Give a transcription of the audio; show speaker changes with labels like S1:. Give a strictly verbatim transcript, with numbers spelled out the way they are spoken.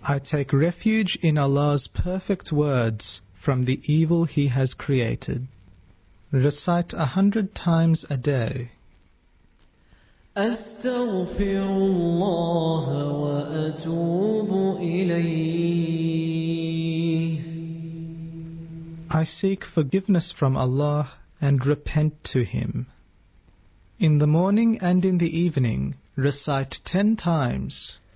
S1: I take refuge in Allah's perfect words from the evil He has created. Recite a hundred times a day.
S2: أستغفر الله وأتوب إليه.
S1: I seek forgiveness from Allah and repent to Him. In the morning and in the evening, recite ten times.